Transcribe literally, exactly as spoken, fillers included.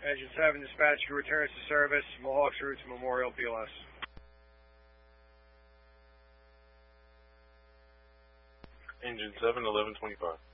Engine seven, dispatch, crew returns to service, Mohawks route to Memorial, P L S. Engine seven, eleven twenty-five.